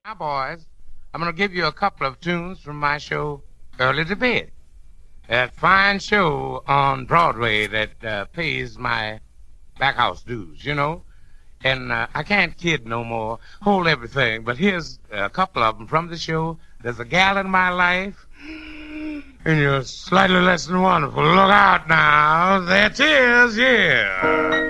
Now, boys, I'm going to give you a couple of tunes from my show, Early to Bed. That fine show on Broadway that pays my back house dues, you know. And I can't kid no more, hold everything, but here's a couple of them from the show. There's a gal in my life, and you're slightly less than wonderful. Look out now, there it is, yeah.